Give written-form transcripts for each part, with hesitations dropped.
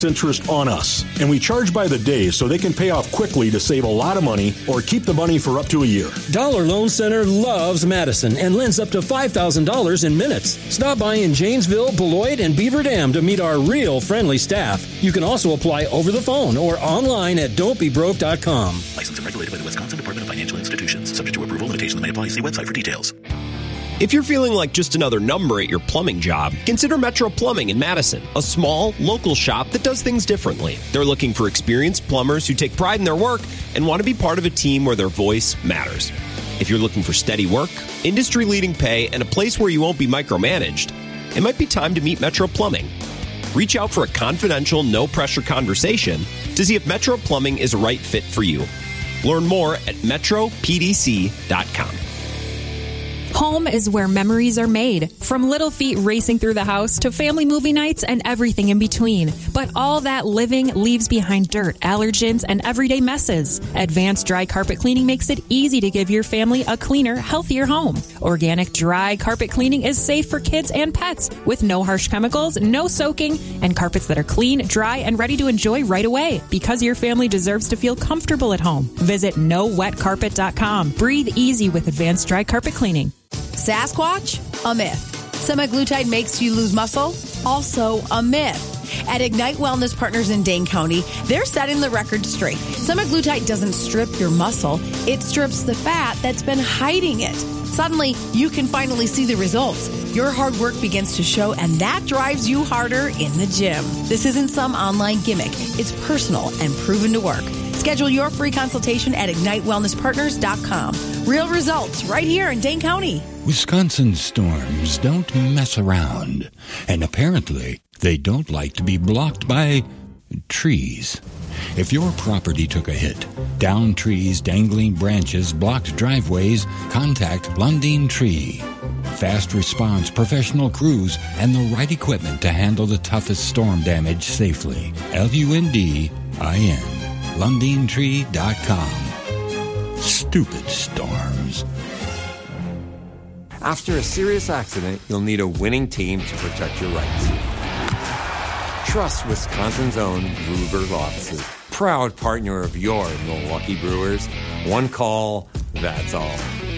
interest on us, and we charge by the day so they can pay off quickly to save a lot of money or keep the money for up to a year. Dollar Loan Center loves Madison and lends up to $5,000 in minutes. Stop by in Janesville, Beloit, and Beaver Dam to meet our real friendly staff. You can also apply over the phone or online at don'tbebroke.com. Licensed and regulated by the Wisconsin Department of Financial Institutions. Subject to approval, limitations may apply. See website for details. If you're feeling like just another number at your plumbing job, consider Metro Plumbing in Madison, a small, local shop that does things differently. They're looking for experienced plumbers who take pride in their work and want to be part of a team where their voice matters. If you're looking for steady work, industry-leading pay, and a place where you won't be micromanaged, it might be time to meet Metro Plumbing. Reach out for a confidential, no-pressure conversation to see if Metro Plumbing is a right fit for you. Learn more at metropdc.com. Home is where memories are made, from little feet racing through the house to family movie nights and everything in between. But all that living leaves behind dirt, allergens, and everyday messes. Advanced Dry Carpet Cleaning makes it easy to give your family a cleaner, healthier home. Organic dry carpet cleaning is safe for kids and pets, with no harsh chemicals, no soaking, and carpets that are clean, dry, and ready to enjoy right away, because your family deserves to feel comfortable at home. Visit NoWetCarpet.com. Breathe easy with Advanced Dry Carpet Cleaning. Sasquatch? A myth. Semaglutide makes you lose muscle? Also a myth. At Ignite Wellness Partners in Dane County, they're setting the record straight. Semaglutide doesn't strip your muscle, it strips the fat that's been hiding it. Suddenly, you can finally see the results. Your hard work begins to show, and that drives you harder in the gym. This isn't some online gimmick. It's personal and proven to work. Schedule your free consultation at IgniteWellnessPartners.com. Real results right here in Dane County. Wisconsin storms don't mess around, and apparently they don't like to be blocked by trees. If your property took a hit, downed trees, dangling branches, blocked driveways, contact Lundin Tree. Fast response, professional crews, and the right equipment to handle the toughest storm damage safely. LUNDIN. LundinTree.com. Stupid storms. After a serious accident, you'll need a winning team to protect your rights. Trust Wisconsin's own Ruger offices. Proud partner of your Milwaukee Brewers. One call, that's all.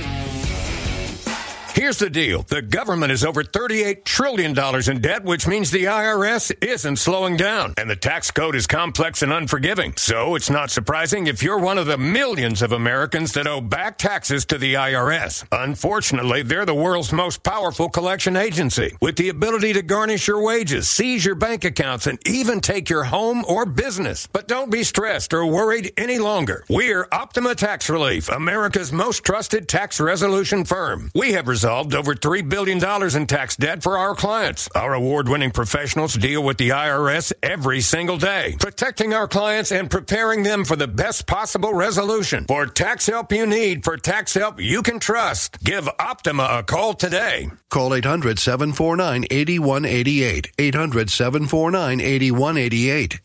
Here's the deal. The government is over $38 trillion in debt, which means the IRS isn't slowing down. And the tax code is complex and unforgiving. So it's not surprising if you're one of the millions of Americans that owe back taxes to the IRS. Unfortunately, they're the world's most powerful collection agency, with the ability to garnish your wages, seize your bank accounts, and even take your home or business. But don't be stressed or worried any longer. We're Optima Tax Relief, America's most trusted tax resolution firm. We have resolved over $3 billion in tax debt for our clients. Our award-winning professionals deal with the IRS every single day, protecting our clients and preparing them for the best possible resolution. For tax help you need, for tax help you can trust, give Optima a call today. Call 800-749-8188. 800-749-8188.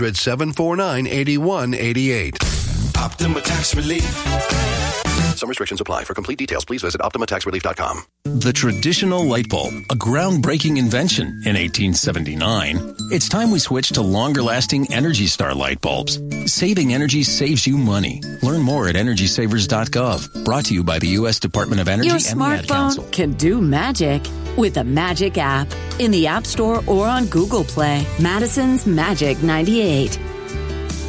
800-749-8188. Optima Tax Relief. Some restrictions apply. For complete details, please visit OptimaTaxRelief.com. The traditional light bulb, a groundbreaking invention in 1879. It's time we switch to longer-lasting Energy Star light bulbs. Saving energy saves you money. Learn more at EnergySavers.gov. Brought to you by the U.S. Department of Energy and the Ad Council. Your smartphone can do magic with the Magic app. In the App Store or on Google Play. Madison's Magic 98.